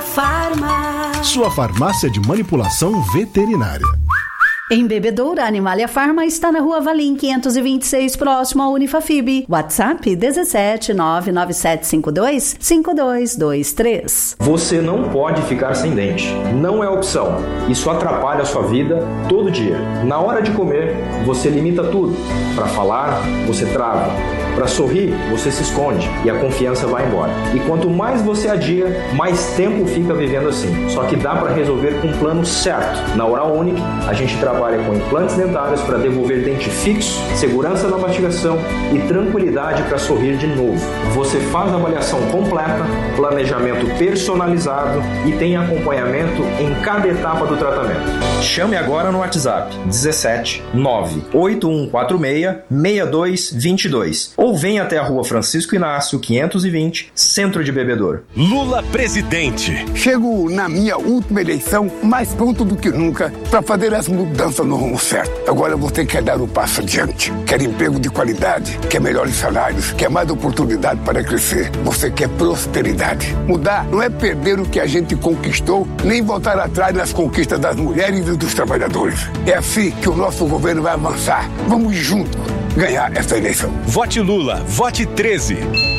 Farma. Sua farmácia de manipulação veterinária. Em Bebedouro, a Animalia Farma está na Rua Valim 526, próximo ao Unifafib. WhatsApp 17 99752 5223. Você não pode ficar sem dente. Não é opção. Isso atrapalha a sua vida todo dia. Na hora de comer, você limita tudo. Para falar, você trava. Para sorrir, você se esconde e a confiança vai embora. E quanto mais você adia, mais tempo fica vivendo assim. Só que dá para resolver com um plano certo. Na Oral Unique, a gente trabalha com implantes dentários para devolver dente fixo, segurança na mastigação e tranquilidade para sorrir de novo. Você faz a avaliação completa, planejamento personalizado e tem acompanhamento em cada etapa do tratamento. Chame agora no WhatsApp 17 98146 6222 ou venha até a Rua Francisco Inácio 520, Centro de Bebedouro. Lula presidente. Chego na minha última eleição mais pronto do que nunca para fazer as mudanças no rumo certo. Agora você quer dar um passo adiante, quer emprego de qualidade, quer melhores salários, quer mais oportunidade para crescer. Você quer prosperidade. Mudar não é perder o que a gente conquistou, nem voltar atrás nas conquistas das mulheres e dos trabalhadores. É assim que o nosso governo vai avançar. Vamos juntos ganhar essa eleição. Vote Lula, vote 13.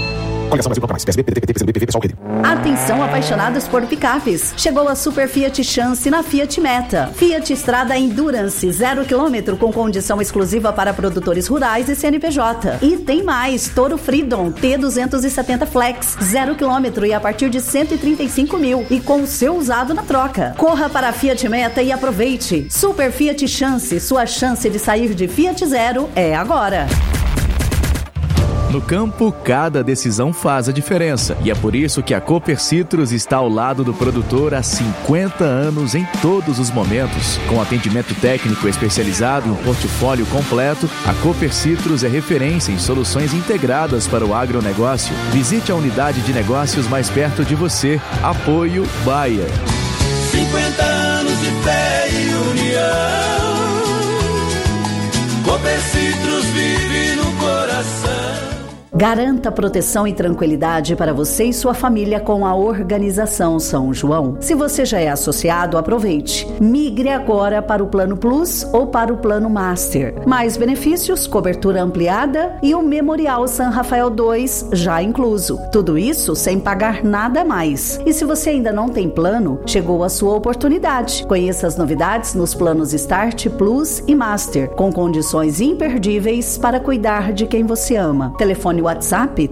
Atenção, apaixonados por picapes. Chegou a Super Fiat Chance na Fiat Meta. Fiat Strada Endurance 0 km com condição exclusiva para produtores rurais e CNPJ. E tem mais, Toro Freedom T270 Flex 0 km e a partir de 135 mil e com o seu usado na troca. Corra para a Fiat Meta e aproveite. Super Fiat Chance, sua chance de sair de Fiat Zero é agora. No campo, cada decisão faz a diferença. E é por isso que a Cooper Citrus está ao lado do produtor há 50 anos em todos os momentos. Com atendimento técnico especializado e um portfólio completo, a Cooper Citrus é referência em soluções integradas para o agronegócio. Visite a unidade de negócios mais perto de você. Apoio Bayer. 50 anos de fé e união. Cooper Citrus vive no coração. Garanta proteção e tranquilidade para você e sua família com a Organização São João. Se você já é associado, aproveite. Migre agora para o Plano Plus ou para o Plano Master. Mais benefícios, cobertura ampliada e o Memorial San Rafael 2 já incluso. Tudo isso sem pagar nada mais. E se você ainda não tem plano, chegou a sua oportunidade. Conheça as novidades nos planos Start, Plus e Master, com condições imperdíveis para cuidar de quem você ama. Telefone WhatsApp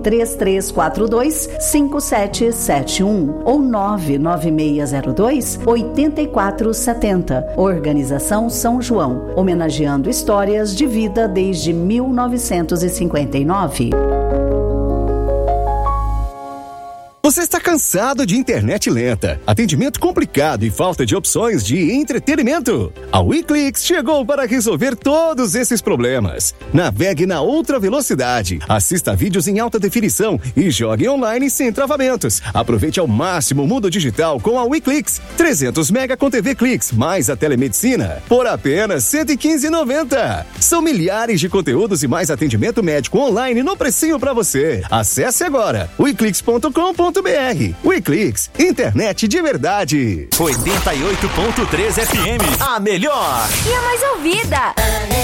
3342-5771 ou 99602-8470. Organização São João, homenageando histórias de vida desde 1959. Você está cansado de internet lenta, atendimento complicado e falta de opções de entretenimento? A WeClix chegou para resolver todos esses problemas. Navegue na outra velocidade, assista vídeos em alta definição e jogue online sem travamentos. Aproveite ao máximo o mundo digital com a WeClix. 300 mega com TV Clix, mais a telemedicina, por apenas R$ 115,90. São milhares de conteúdos e mais atendimento médico online no precinho para você. Acesse agora weclix.com.br. WeClix, internet de verdade. 88.3 FM, a melhor e a mais ouvida.